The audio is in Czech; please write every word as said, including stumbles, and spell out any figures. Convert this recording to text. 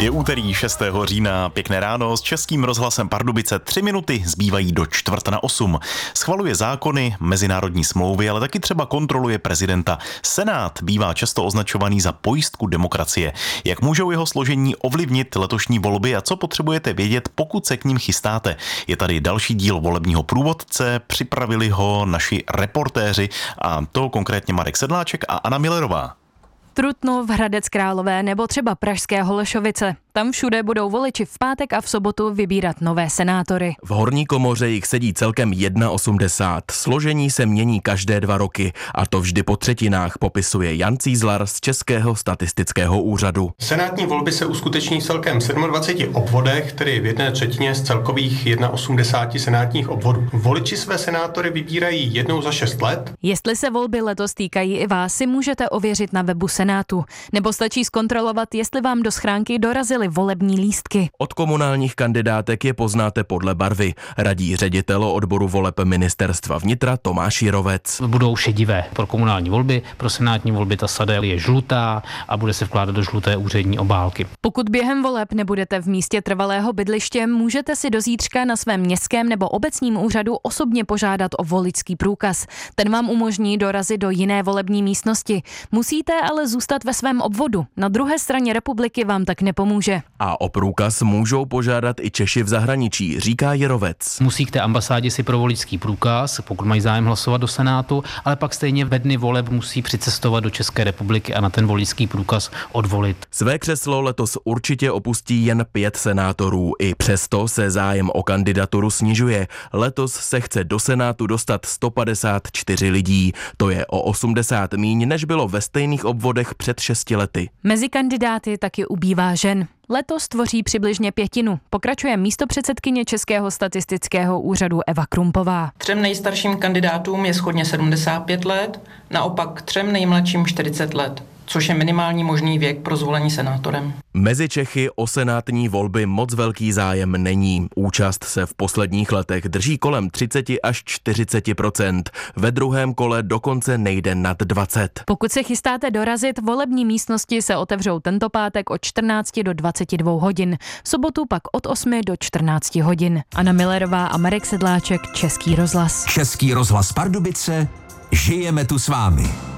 Je úterý šestého října, pěkné ráno, s Českým rozhlasem Pardubice. Tři minuty zbývají do čtvrt na osm. Schvaluje zákony, mezinárodní smlouvy, ale taky třeba kontroluje prezidenta. Senát bývá často označovaný za pojistku demokracie. Jak můžou jeho složení ovlivnit letošní volby a co potřebujete vědět, pokud se k ním chystáte? Je tady další díl volebního průvodce, připravili ho naši reportéři, a to konkrétně Marek Sedláček a Anna Millerová. Trutnov, Hradec Králové nebo třeba pražské Holešovice. Tam všude budou voliči v pátek a v sobotu vybírat nové senátory. V horní komoře jich sedí celkem osmdesát jedna. Složení se mění každé dva roky a to vždy po třetinách, popisuje Jan Cízlar z Českého statistického úřadu. Senátní volby se uskuteční v celkem dvaceti sedmi obvodech, tedy v jedné třetině z celkových osmdesáti jedna senátních obvodů. Voliči své senátory vybírají jednou za šest let. Jestli se volby letos týkají i vás, si můžete ověřit na webu Senátu. Nebo stačí zkontrolovat, jestli vám do schránky dorazily volební lístky. Od komunálních kandidátek je poznáte podle barvy, radí ředitel odboru voleb ministerstva vnitra Tomáš Jirovec. Budou šedivé pro komunální volby, pro senátní volby ta sadel je žlutá a bude se vkládat do žluté úřední obálky. Pokud během voleb nebudete v místě trvalého bydliště, můžete si do zítřka na svém městském nebo obecním úřadu osobně požádat o voličský průkaz. Ten vám umožní dorazit do jiné volební místnosti. Musíte ale zůstat ve svém obvodu. Na druhé straně republiky vám tak nepomůže. A o průkaz můžou požádat i Češi v zahraničí, říká Jirovec. Musí k té ambasádě si pro voličský průkaz, pokud mají zájem hlasovat do Senátu, ale pak stejně ve dny voleb musí přicestovat do České republiky a na ten voličský průkaz odvolit. Své křeslo letos určitě opustí jen pět senátorů. I přesto se zájem o kandidaturu snižuje. Letos se chce do Senátu dostat sto padesát čtyři lidí. To je o osmdesát míň, než bylo ve stejných obvodech před šesti lety. Mezi kandidáty taky ubývá žen. Letos tvoří přibližně pětinu, pokračuje místopředsedkyně Českého statistického úřadu Eva Krumpová. Třem nejstarším kandidátům je shodně sedmdesát pět let, naopak třem nejmladším čtyřicet let, což je minimální možný věk pro zvolení senátorem. Mezi Čechy o senátní volby moc velký zájem není. Účast se v posledních letech drží kolem třicet až čtyřicet procent. Ve druhém kole dokonce nejde nad dvacet. Pokud se chystáte dorazit, volební místnosti se otevřou tento pátek od čtrnácti do dvaceti dvou hodin. V sobotu pak od osmi do čtrnácti hodin. Anna Millerová a Marek Sedláček, Český rozhlas. Český rozhlas Pardubice, žijeme tu s vámi.